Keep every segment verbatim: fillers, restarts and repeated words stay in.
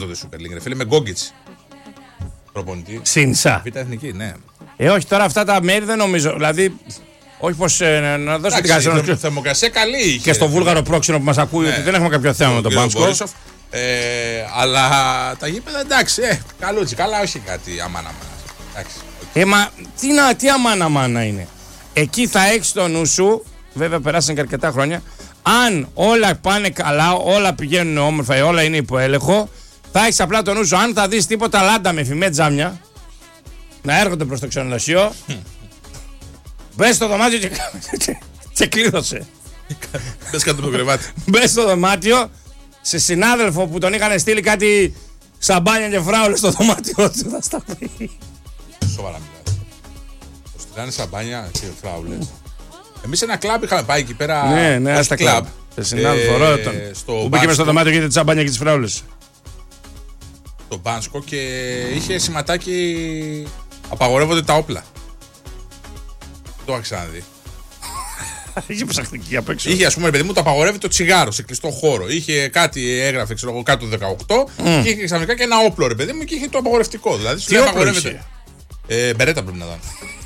το Super League, φίλε, με Γκόγκιτς. Προπονητή. Σίνσα. Β' εθνική, ναι. Ε, όχι, τώρα αυτά τα μέρη δεν νομίζω. Δηλαδή, όχι πως ε, να δώσω την καζίνο. Η θερμοκρασία καλή είχε. Και στο βούλγαρο πρόξενο που μας ακούει, ναι, ότι δεν έχουμε κάποιο θέμα με τον Πάνσκο. Ε, αλλά τα γήπεδα εντάξει, ε, καλούτσι, καλά, όχι κάτι αμάνα αμάνα. Ε, μα τι, να, τι αμάνα αμάνα είναι. Εκεί θα έχεις το νου σου, βέβαια περάσαν και αρκετά χρόνια, αν όλα πάνε καλά, όλα πηγαίνουν όμορφα, όλα είναι υπό έλεγχο, θα έχεις απλά το νου σου. Αν θα δεις τίποτα λάντα με φημέ τζάμια να έρχονται προς το ξενοδοχείο, μπες στο δωμάτιο και, και, και κλείδωσε. Μπες κάτω το κρεβάτι. Μπες στο δωμάτιο, σε συνάδελφο που τον είχαν στείλει κάτι σαμπάνια και φράουλες στο δωμάτιο του, θα στα πει. Σοβαρά μιλάτε. Το στείλανε σαμπάνια και φράουλες. Εμείς ένα κλαμπ είχαμε πάει εκεί πέρα. Ναι, ναι, στα κλαμπ. Σε συνάδελφο Ρότον. Που μπήκε μες στο δωμάτιο και είδε τη σαμπάνια και τις φράουλες. Το Μπάνσκο και είχε σηματάκι απαγορεύονται τα όπλα. Δεν το είχα ξαναδεί. Είχε ψαχτική απ' έξω. Είχε, ας πούμε, παιδί μου, το απαγορεύεται το τσιγάρο σε κλειστό χώρο. Είχε κάτι, έγραφε, ξέρω εγώ, κάτω δεκαοκτώ mm. και είχε ξαφνικά και ένα όπλο, ρε παιδί μου, και είχε το απαγορευτικό. Δηλαδή, σου λέει απαγορεύεται. Ε, μπερέτα πρέπει να ήταν.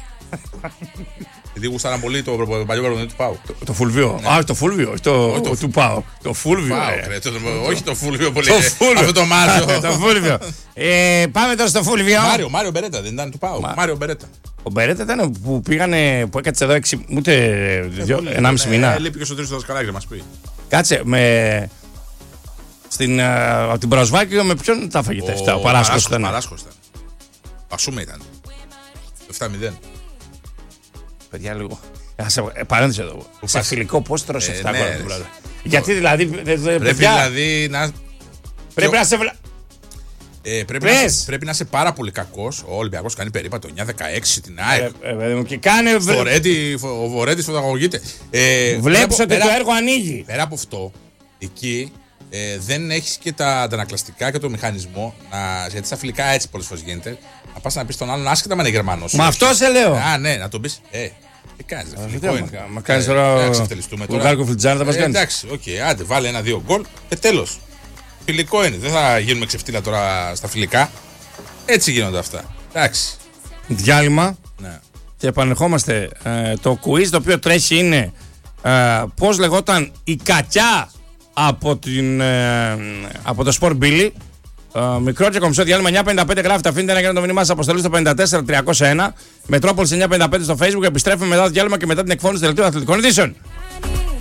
Γιατί γουστάραν πολύ το παλιό προπονητή του Πάου. Το Φούλβιο. Α, το Φούλβιο, όχι το του Πάου. Το Φούλβιο. Όχι το Φούλβιο πολύ. Αυτό το Μάριο. Το Φούλβιο. Πάμε τώρα στο Φούλβιο. Μάριο, Μάριο Μπερέτα, δεν ήταν του Πάου. Μάριο Μπερέτα. Ο Μπερέτα ήταν που πήγανε, που έκατσε εδώ έξι, ούτε ενάμιση μήνα. Λείπει και στο τρίτο δασκαλάκι να μας πει. Κάτσε, με... Στην, από την Προσβάκη με ποιον τα φαγητά αυτά, ο Παράσχος ήταν. Ο Παράσχος ήταν. Πασούμε ήταν. επτά μηδέν. Παιδιά, λίγο. Παρένθεση εδώ. Σε φιλικό πώς τρως εφτά γκολ. Γιατί δηλαδή. Πρέπει δηλαδή να. Πρέπει να σε. Ε, πρέπει, να σε, πρέπει να είσαι πάρα πολύ κακός. Ο Ολυμπιακός κάνει περίπατο εννιά δεκαέξι την ΑΕΚ. Ε, ε, και κάνει. Ο Βορέτης φωταγωγείται. Ε, Βλέπεις ότι πέρα, το έργο ανοίγει. Πέρα από αυτό, εκεί ε, δεν έχεις και τα αντανακλαστικά και το μηχανισμό. Να, γιατί στα φιλικά έτσι πολλές φορές γίνεται. Να πας να πεις τον άλλον άσχετα με είναι Γερμανός. Μα αυτό σε λέω. Α, ναι, να τον πεις. Ε, τι κάνεις, ρε φιλικό είναι. Μα κάνεις τώρα. Ο Γκάρκο Φλιτζάνη θα μας κάνεις. Εντάξει, οκ, άντε, βάλε ένα-δύο γκολ και τέλος. Φιλικό είναι, δεν θα γίνουμε ξεφτύλα τώρα στα φιλικά. Έτσι γίνονται αυτά. Εντάξει. Διάλειμμα. Ναι. Και επανερχόμαστε. Ε, το quiz το οποίο τρέχει είναι ε, πώς λεγόταν η κακιά από, την, ε, από το Sport Billy. Ε, μικρό και κομψό διάλειμμα. εννιά πενήντα πέντε γράφει τα αφήνετε να κάνετε το μήνυμά σας αποστολή στο πενήντα τέσσερα τριακόσια ένα. Μετρόπολης εννιά πενήντα πέντε στο Facebook. Επιστρέφουμε μετά το διάλειμμα και μετά την εκφώνηση του δελτίου αθλητικών ειδήσεων.